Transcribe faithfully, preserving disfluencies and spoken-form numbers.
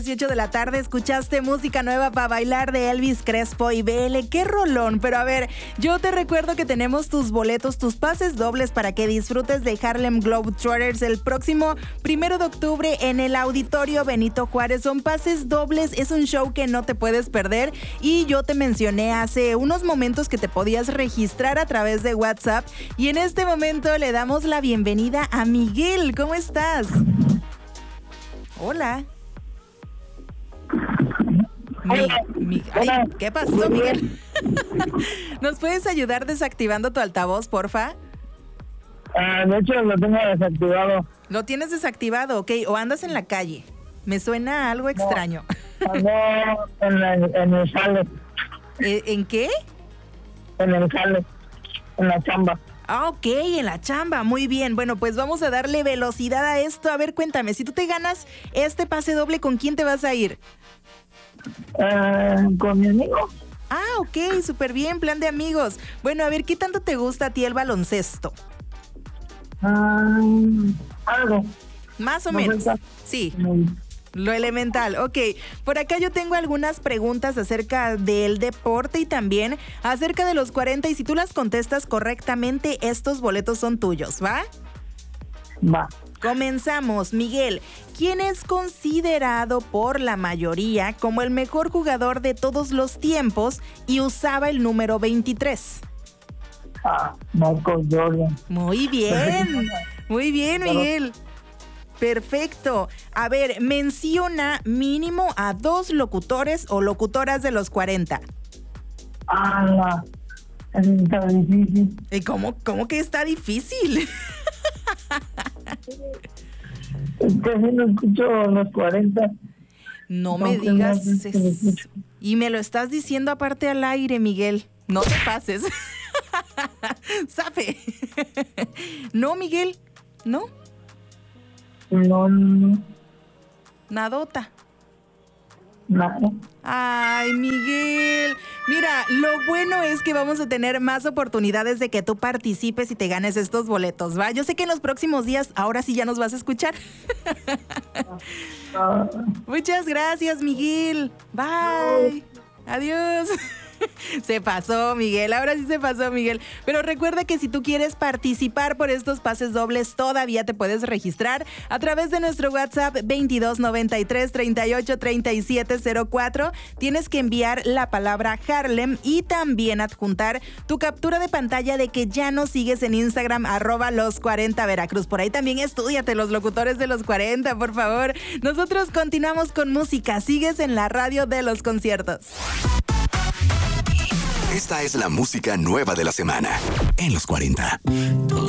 dieciocho de la tarde escuchaste música nueva para bailar de Elvis Crespo y B L. ¡Qué rolón! Pero a ver, yo te recuerdo que tenemos tus boletos, tus pases dobles para que disfrutes de Harlem Globetrotters el próximo primero de octubre en el Auditorio Benito Juárez. Son pases dobles, es un show que no te puedes perder y yo te mencioné hace unos momentos que te podías registrar a través de WhatsApp y en este momento le damos la bienvenida a Miguel. ¿Cómo estás? Hola. Mi, mi, ay, ¿qué pasó, Miguel? ¿Nos puedes ayudar desactivando tu altavoz, porfa? Uh, de hecho, lo tengo desactivado. ¿Lo tienes desactivado? Ok, o andas en la calle. Me suena a algo extraño. No, no en, la, en el jale. ¿En qué? En el jale, en la chamba. Ah, ok, en la chamba, muy bien. Bueno, pues vamos a darle velocidad a esto. A ver, cuéntame, si tú te ganas este pase doble, ¿con quién te vas a ir? Uh, con mi amigo. Ah, ok, súper bien, plan de amigos. Bueno, a ver, ¿qué tanto te gusta a ti el baloncesto? Uh, algo. Más o no menos, sé. sí. Muy. Lo elemental, ok. Por acá yo tengo algunas preguntas acerca del deporte y también acerca de los cuarenta y si tú las contestas correctamente, estos boletos son tuyos, ¿va? Va. Comenzamos, Miguel. ¿Quién es considerado por la mayoría como el mejor jugador de todos los tiempos y usaba el número veintitrés? Ah, Michael Jordan. Muy bien, muy bien, Miguel. Perfecto. A ver, menciona mínimo a dos locutores o locutoras de los cuarenta. Ah, eso está difícil. ¿Y cómo, cómo que está difícil? Es que si no escucho los cuarenta. No me digas eso. Y me lo estás diciendo aparte al aire, Miguel. No te pases. Sabe. No, Miguel. No. No, no, Nadota. nada. Ay, Miguel. Mira, lo bueno es que vamos a tener más oportunidades de que tú participes y te ganes estos boletos, ¿va? Yo sé que en los próximos días, ahora sí ya nos vas a escuchar. Ah, Muchas gracias, Miguel. Bye. Adiós. Se pasó, Miguel. Ahora sí se pasó, Miguel. Pero recuerda que si tú quieres participar por estos pases dobles, todavía te puedes registrar a través de nuestro WhatsApp veintidós noventa y tres, treinta y ocho, treinta y siete cero cuatro. Tienes que enviar la palabra Harlem y también adjuntar tu captura de pantalla de que ya nos sigues en Instagram, arroba los cuarenta Veracruz. Por ahí también estúdiate los locutores de los cuarenta, por favor. Nosotros continuamos con música. Sigues en la radio de los conciertos. Esta es la música nueva de la semana en los cuarenta.